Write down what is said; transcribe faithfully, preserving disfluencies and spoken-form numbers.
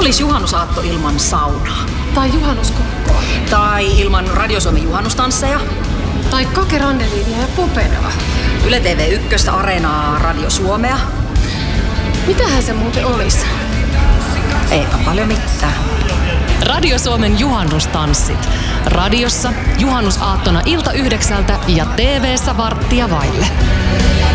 olis juhannusaatto ilman saunaa? Tai juhannuskokkoa. Tai ilman Radio Suomen juhannustansseja. Tai Kake Randeliinia ja Popedaa. Yle T V yksi, Areenaa, Radio Suomea. Mitähän se muuten olisi? Eipä paljon mitään. Radio Suomen juhannustanssit. Radiossa juhannusaattona ilta yhdeksältä ja T V:ssä varttia vaille.